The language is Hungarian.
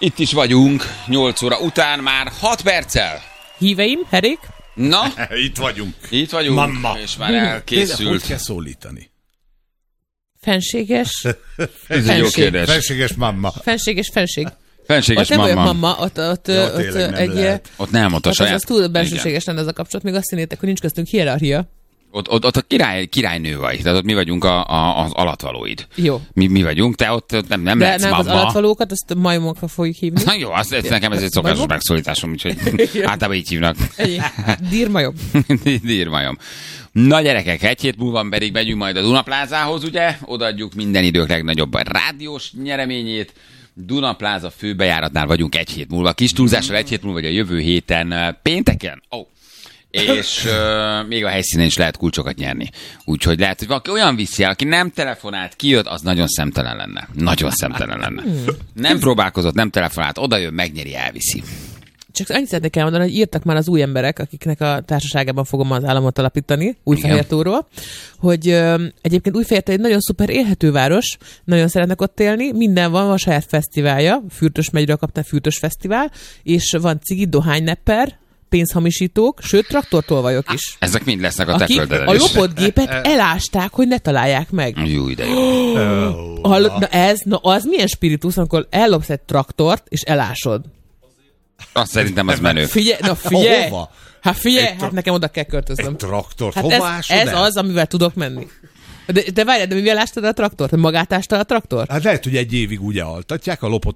Itt is vagyunk, 8 óra után már 6 perccel. Híveim, Herék? Na? Itt vagyunk. Itt vagyunk, Mamma. és már elkészült. Hogy kell szólítani? Fenséges? Ez egy jó kérdés. Fenséges mamma. Fenséges fenség. Fenséges ott nem mamma. olyan mamma, ott egy... Ott nem, ott a saját. Az túl bensőséges lenne ez a kapcsolat, még azt hinnétek, hogy nincs köztünk hierarchia. Ott a királynő vagy, tehát ott mi vagyunk az alatvalóid. Jó. Mi vagyunk, te ott nem de lehetsz nem mamma. az alatvalókra, azt majmokra fogjuk hívni. Na jó, nekem ez egy szokásos megszólításom, úgyhogy általában így hívnak. Dírmajom. Dírmajom. Na gyerekek, egy hét múlva pedig megyünk majd a Dunaplázához, ugye? Odaadjuk minden idők legnagyobb rádiós nyereményét. Dunapláza főbejáratnál vagyunk egy hét múlva. Kis túlzással egy hét múlva, vagy a jövő héten pénteken. És még a helyszínen is lehet kulcsokat nyerni. Úgyhogy lehet, hogy valaki olyan viszi el, aki nem telefonált, kijött, az nagyon szemtelen lenne. Nagyon szemtelen lenne. Nem próbálkozott, nem telefonált, odajön, megnyeri, elviszi. Csak annyit szeretnék elmondani, hogy írtak már az új emberek, akiknek a társaságában fogom az államot alapítani, Újfehértóról, hogy egyébként Újfehértó egy nagyon szuper élhető város, nagyon szeretnek ott élni, minden van a saját fesztiválja, Fürtös megyről kapta Fürtös fesztivál, és van cigi, dohánynepper, pénzhamisítók, sőt, traktortolvajok is. Ezek mind lesznek a te akik földeden a is. lopott gépet elásták, hogy ne találják meg. Jó, de jó. Az milyen spiritus, amikor ellopsz egy traktort, és elásod? Azt szerintem az menő. Figyelj! Hova? Hát nekem oda kell költöznöm. Egy traktort, Hát hova ásod ez el? az, amivel tudok menni. De várjál, de mivel ástad a traktort? Magát ástad a traktort? Hát lehet, hogy egy évig ugye altatják, a lopott